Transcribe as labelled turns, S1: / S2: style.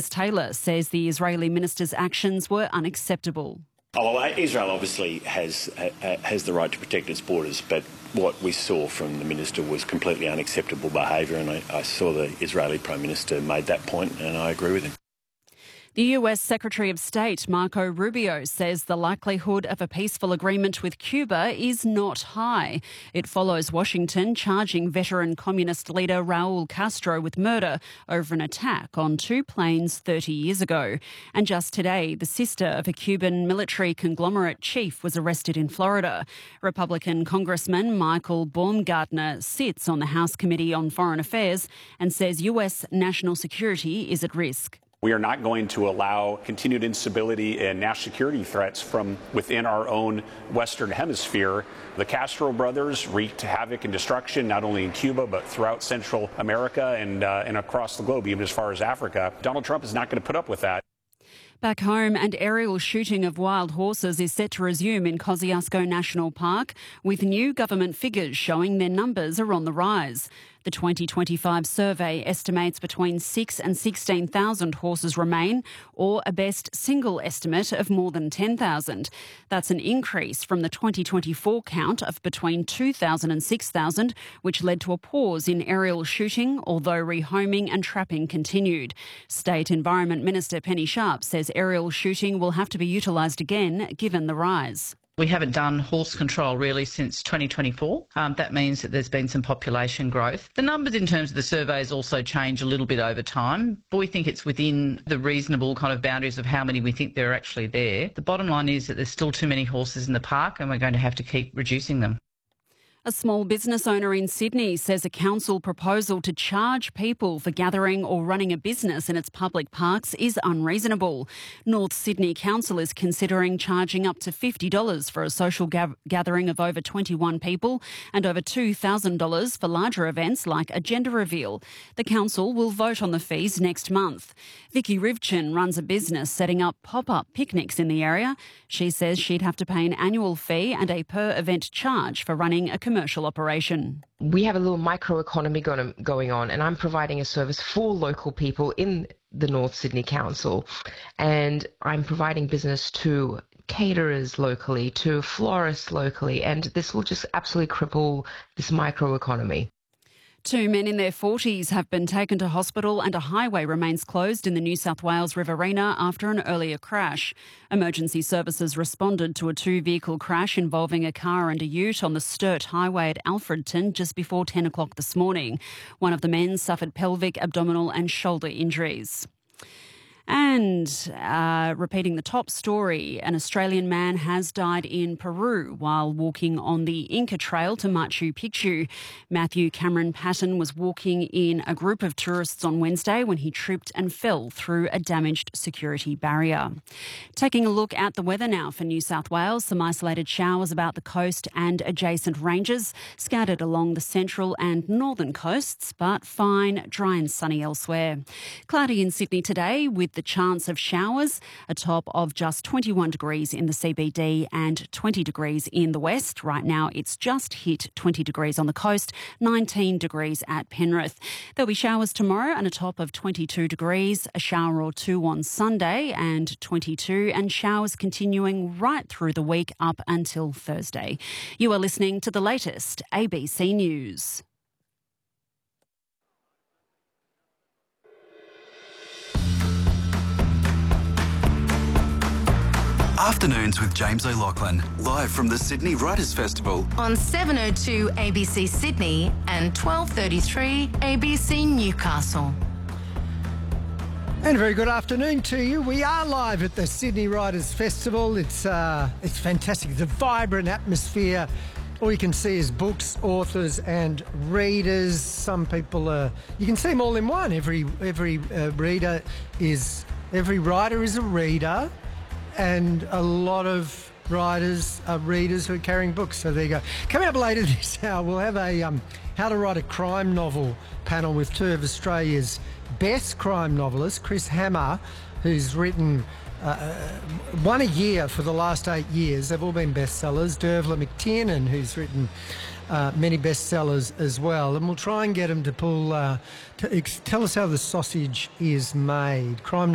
S1: James Taylor says the Israeli minister's actions were unacceptable.
S2: Oh, well, Israel obviously has the right to protect its borders, but what we saw from the minister was completely unacceptable behaviour, and I saw the Israeli Prime Minister made that point, and I agree with him.
S1: The US Secretary of State Marco Rubio says the likelihood of a peaceful agreement with Cuba is not high. It follows Washington charging veteran communist leader Raul Castro with murder over an attack on 2 planes 30 years ago. And just today, the sister of a Cuban military conglomerate chief was arrested in Florida. Republican Congressman Michael Baumgartner sits on the House Committee on Foreign Affairs and says US national security is at risk.
S3: We are not going to allow continued instability and national security threats from within our own Western Hemisphere. The Castro brothers wreaked havoc and destruction not only in Cuba but throughout Central America and across the globe, even as far as Africa. Donald Trump is not going to put up with that.
S1: Back home, and aerial shooting of wild horses is set to resume in Kosciuszko National Park, with new government figures showing their numbers are on the rise. The 2025 survey estimates between 6,000 and 16,000 horses remain, or a best single estimate of more than 10,000. That's an increase from the 2024 count of between 2,000 and 6,000, which led to a pause in aerial shooting, although rehoming and trapping continued. State Environment Minister Penny Sharp says aerial shooting will have to be utilised again, given the rise.
S4: We haven't done horse control really since 2024. That means that there's been some population growth. The numbers in terms of the surveys also change a little bit over time, but we think it's within the reasonable kind of boundaries of how many we think there are actually there. The bottom line is that there's still too many horses in the park and we're going to have to keep reducing them.
S1: A small business owner in Sydney says a council proposal to charge people for gathering or running a business in its public parks is unreasonable. North Sydney Council is considering charging up to $50 for a social gathering of over 21 people and over $2,000 for larger events like a gender reveal. The council will vote on the fees next month. Vicky Rivchin runs a business setting up pop-up picnics in the area. She says she'd have to pay an annual fee and a per-event charge for running a commercial operation.
S5: We have a little microeconomy going on, and I'm providing a service for local people in the North Sydney Council, and I'm providing business to caterers locally, to florists locally, and this will just absolutely cripple this microeconomy.
S1: 2 men in their 40s have been taken to hospital and a highway remains closed in the New South Wales Riverina after an earlier crash. Emergency services responded to a 2-vehicle crash involving a car and a ute on the Sturt Highway at Alfredton just before 10 o'clock this morning. One of the men suffered pelvic, abdominal and shoulder injuries. And repeating the top story, an Australian man has died in Peru while walking on the Inca Trail to Machu Picchu. Matthew Cameron Patton was walking in a group of tourists on Wednesday when he tripped and fell through a damaged security barrier. Taking a look at the weather now for New South Wales, some isolated showers about the coast and adjacent ranges, scattered along the central and northern coasts, but fine, dry and sunny elsewhere. Cloudy in Sydney today with the chance of showers, a top of just 21 degrees in the CBD and 20 degrees in the west. Right now it's just hit 20 degrees on the coast, 19 degrees at Penrith. There'll be showers tomorrow and a top of 22 degrees, a shower or two on Sunday and 22, and showers continuing right through the week up until Thursday. You are listening to the latest ABC News.
S6: Afternoons with James O'Loughlin, live from the Sydney Writers' Festival.
S7: On 7:02 ABC Sydney and 12:33 ABC Newcastle.
S8: And a very good afternoon to you. We are live at the Sydney Writers' Festival. It's fantastic. It's a vibrant atmosphere. All you can see is books, authors and readers. Some people you can see them all in one. Every writer is a reader. And a lot of writers are readers who are carrying books. So there you go. Coming up later this hour, we'll have a how to write a crime novel panel with two of Australia's best crime novelists, Chris Hammer, who's written one a year for the last 8 years. They've all been bestsellers. Dervla McTiernan, who's written many bestsellers as well. And we'll try and get him to tell us how the sausage is made. Crime